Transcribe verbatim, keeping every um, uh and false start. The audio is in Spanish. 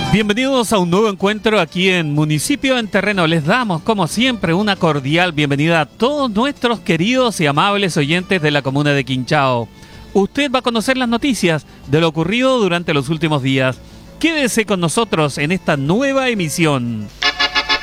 Bienvenidos a un nuevo encuentro aquí en Municipio en Terreno. Les damos, como siempre, una cordial bienvenida a todos nuestros queridos y amables oyentes de la comuna de Quinchao. Usted va a conocer las noticias de lo ocurrido durante los últimos días. Quédese con nosotros en esta nueva emisión.